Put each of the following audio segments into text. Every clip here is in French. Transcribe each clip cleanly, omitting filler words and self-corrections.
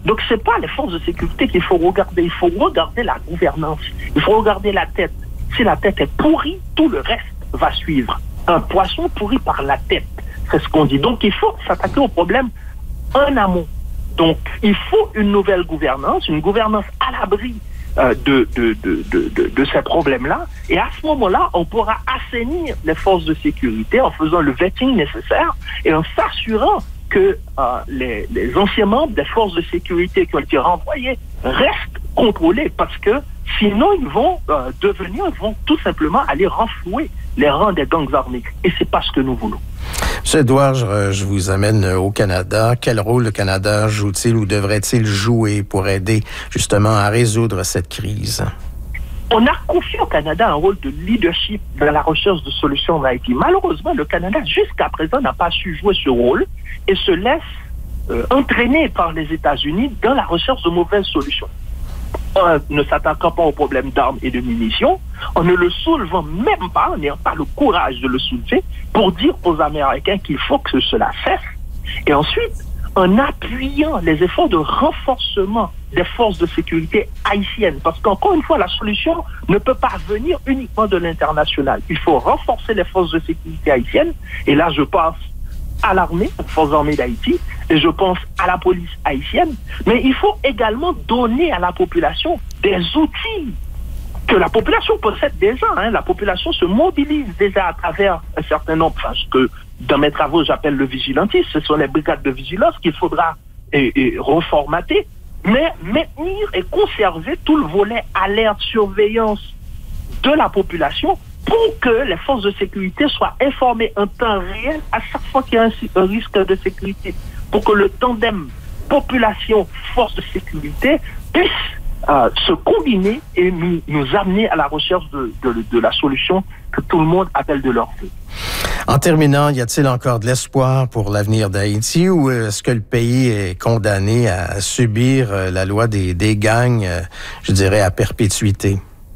Donc, c'est pas les forces de sécurité qu'il faut regarder. Il faut regarder la gouvernance. Il faut regarder la tête. Si la tête est pourrie, tout le reste va suivre. Un poisson pourri par la tête, c'est ce qu'on dit. Donc, il faut s'attaquer au problème en amont. Donc, il faut une nouvelle gouvernance, une gouvernance à l'abri de ces problèmes-là. Et à ce moment-là, on pourra assainir les forces de sécurité en faisant le vetting nécessaire et en s'assurant que les anciens membres des forces de sécurité qui ont été renvoyés restent contrôlés, parce que sinon ils vont tout simplement aller renflouer les rangs des gangs armés. Et c'est pas ce que nous voulons. M. Edouard, je vous amène au Canada. Quel rôle le Canada joue-t-il ou devrait-il jouer pour aider justement à résoudre cette crise? On a confié au Canada un rôle de leadership dans la recherche de solutions en Haïti. Malheureusement, le Canada, jusqu'à présent, n'a pas su jouer ce rôle et se laisse entraîner par les États-Unis dans la recherche de mauvaises solutions. En ne s'attaquant pas au problème d'armes et de munitions, en ne le soulevant même pas, en n'ayant pas le courage de le soulever, pour dire aux Américains qu'il faut que cela cesse. Et ensuite, en appuyant les efforts de renforcement des forces de sécurité haïtiennes. Parce qu'encore une fois, la solution ne peut pas venir uniquement de l'international. Il faut renforcer les forces de sécurité haïtiennes. Et là, je pense à l'armée, aux forces armées d'Haïti, et je pense à la police haïtienne. Mais il faut également donner à la population des outils que la population possède déjà. La population se mobilise déjà à travers un certain nombre, ce que dans mes travaux j'appelle le vigilantisme. Ce sont les brigades de vigilance qu'il faudra reformater, mais maintenir et conserver tout le volet alerte, surveillance de la population pour que les forces de sécurité soient informées en temps réel à chaque fois qu'il y a un risque de sécurité, pour que le tandem population-force de sécurité puisse se combiner et nous amener à la recherche de la solution que tout le monde appelle de leur vœu. En terminant, y a-t-il encore de l'espoir pour l'avenir d'Haïti ou est-ce que le pays est condamné à subir la loi des gangs, je dirais, à perpétuité?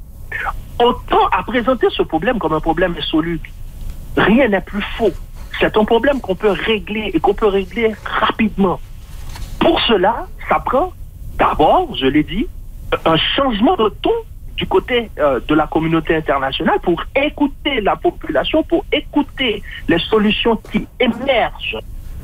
On tend à présenter ce problème comme un problème insoluble. Rien n'est plus faux. C'est un problème qu'on peut régler et qu'on peut régler rapidement. Pour cela, ça prend d'abord, je l'ai dit, un changement de ton du côté de la communauté internationale pour écouter la population, pour écouter les solutions qui émergent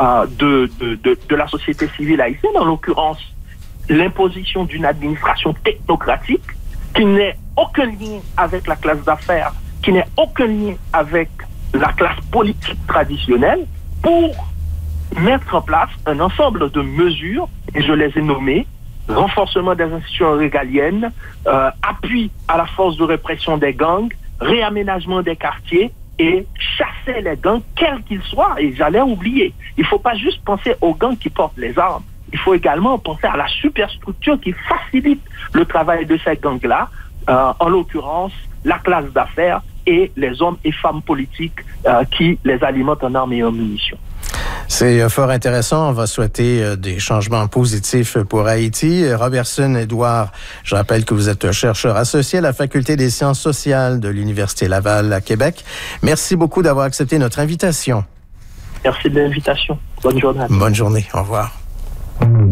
de la société civile haïtienne, en l'occurrence l'imposition d'une administration technocratique qui n'ait aucun lien avec la classe d'affaires, qui n'ait aucun lien avec la classe politique traditionnelle, pour mettre en place un ensemble de mesures, et je les ai nommées: renforcement des institutions régaliennes, appui à la force de répression des gangs, réaménagement des quartiers et chasser les gangs, quels qu'ils soient. Et j'allais oublier, il ne faut pas juste penser aux gangs qui portent les armes, il faut également penser à la superstructure qui facilite le travail de ces gangs-là, en l'occurrence la classe d'affaires et les hommes et femmes politiques qui les alimentent en armes et en munitions. C'est fort intéressant. On va souhaiter des changements positifs pour Haïti. Robertson Edouard, je rappelle que vous êtes chercheur associé à la Faculté des sciences sociales de l'Université Laval à Québec. Merci beaucoup d'avoir accepté notre invitation. Merci de l'invitation. Bonne journée. Bonne journée. Au revoir.